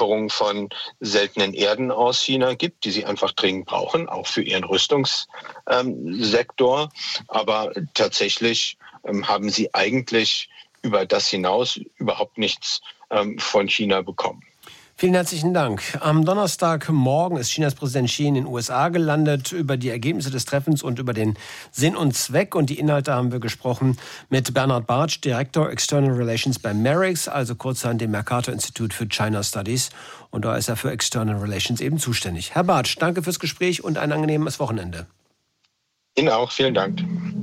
Lieferung von seltenen Erden aus China gibt, die sie einfach dringend brauchen, auch für ihren Rüstungssektor. Aber tatsächlich haben sie eigentlich über das hinaus überhaupt nichts von China bekommen. Vielen herzlichen Dank. Am Donnerstagmorgen ist Chinas Präsident Xi in den USA gelandet. Über die Ergebnisse des Treffens und über den Sinn und Zweck und die Inhalte haben wir gesprochen mit Bernhard Bartsch, Direktor External Relations bei MERIX, also kurzerhand dem Mercator Institute für China Studies. Und da ist er für External Relations eben zuständig. Herr Bartsch, danke fürs Gespräch und ein angenehmes Wochenende. Ihnen auch. Vielen Dank.